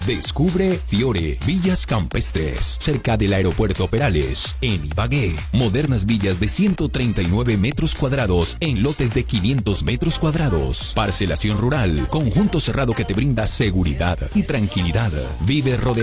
Descubre Fiore, Villas Campestres, cerca del Aeropuerto Perales, en Ibagué. Modernas villas de 139 metros cuadrados en lotes de 500 metros cuadrados. Parcelación rural, conjunto cerrado que te brinda seguridad y tranquilidad. Vive rodeado